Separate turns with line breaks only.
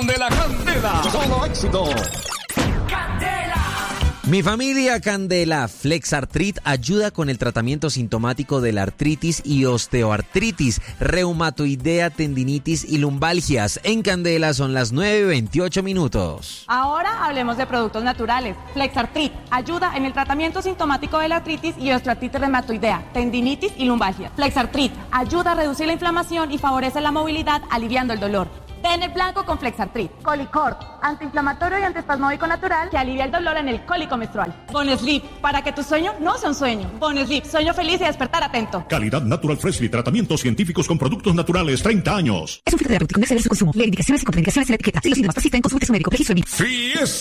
Candela, Candela. Solo éxito.
Mi familia Candela, Flexartrit ayuda con el tratamiento sintomático de la artritis y osteoartritis, reumatoidea, tendinitis y lumbalgias. En Candela son las 9:28.
Ahora hablemos de productos naturales. Flexartrit ayuda en el tratamiento sintomático de la artritis y osteoartritis reumatoidea, tendinitis y lumbalgia. Flexartrit ayuda a reducir la inflamación y favorece la movilidad, aliviando el dolor. Ten el blanco con Flexartrit. Colicort, antiinflamatorio y antiespasmódico natural que alivia el dolor en el cólico menstrual. Bonesleep, para que tu sueño no sea un sueño. Bonesleep, sueño feliz y despertar atento.
Calidad Natural Freshly, tratamientos científicos con productos naturales, 30 años.
Es un filtro terapéutico, no exceder su consumo. Lee indicaciones y contraindicaciones en la etiqueta. Si los síntomas persisten, consulte a su médico. Registro en
Fiesta